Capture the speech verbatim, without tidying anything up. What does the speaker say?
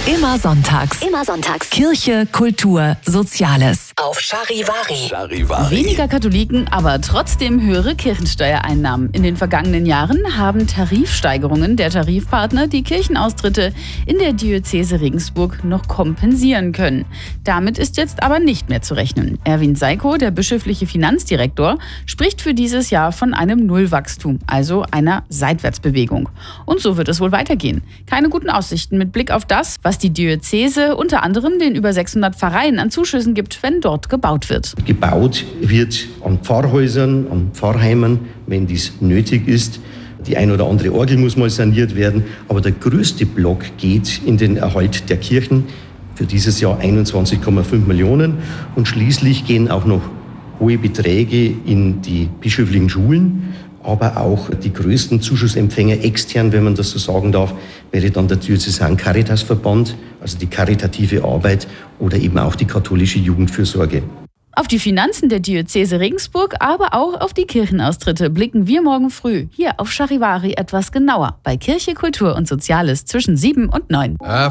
Immer sonntags. Immer sonntags. Kirche, Kultur, Soziales. Auf Charivari. Charivari. Weniger Katholiken, aber trotzdem höhere Kirchensteuereinnahmen. In den vergangenen Jahren haben Tarifsteigerungen der Tarifpartner die Kirchenaustritte in der Diözese Regensburg noch kompensieren können. Damit ist jetzt aber nicht mehr zu rechnen. Erwin Seiko, der bischöfliche Finanzdirektor, spricht für dieses Jahr von einem Nullwachstum, also einer Seitwärtsbewegung. Und so wird es wohl weitergehen. Keine guten Aussichten mit Blick auf das, was die Diözese unter anderem den über sechshundert Pfarreien an Zuschüssen gibt, wenn dort gebaut wird. Gebaut wird an Pfarrhäusern, an Pfarrheimen, wenn dies nötig ist. Die ein oder andere Orgel muss mal saniert werden, aber der größte Block geht in den Erhalt der Kirchen, für dieses Jahr einundzwanzig Komma fünf Millionen. Und schließlich gehen auch noch hohe Beträge in die bischöflichen Schulen, aber auch die größten Zuschussempfänger extern, wenn man das so sagen darf, wäre dann der Diözesan Caritasverband, also die karitative Arbeit oder eben auch die katholische Jugendfürsorge. Auf die Finanzen der Diözese Regensburg, aber auch auf die Kirchenaustritte blicken wir morgen früh hier auf Charivari etwas genauer bei Kirche, Kultur und Soziales zwischen sieben und neun.